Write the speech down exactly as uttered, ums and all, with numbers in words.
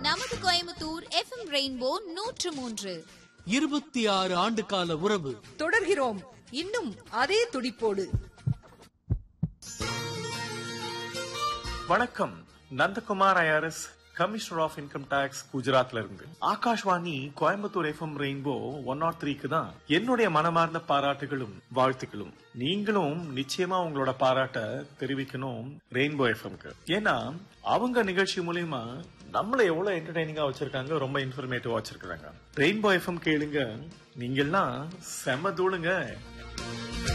நமது Coimbatore FM rainbow நூற்று மூன்று. இருபத்தி ஆறு ஆண்டு கால உறவு. தொடர்கிறோம் இன்னும் அதே துடிப்போடு. வணக்கம், Nandakumar IRS, commissioner of income tax, குஜராத்ல இருந்து. Akashvani Coimbatore FM rainbow one not த்ரீக்கு தான் என்னுடைய மனமார்ந்த பாராட்டுகளும் வாழ்த்துக்களும். நீங்களும் நிச்சயமா உங்களோட பாராட்ட தெரிவிக்கணும் ரெயின்போ எஃப்எம்க்கு. ஏன்னா அவங்க நிகழ்ச்சி மூலியமா நம்மள எவ்வளவு என்டர்டைனிங்கா வச்சிருக்காங்க, ரொம்ப இன்ஃபர்மேட்டிவா வச்சிருக்காங்க. ரெயின்போ எஃப்எம் கேளுங்க, நீங்க எல்லாம் செம தூளுங்க.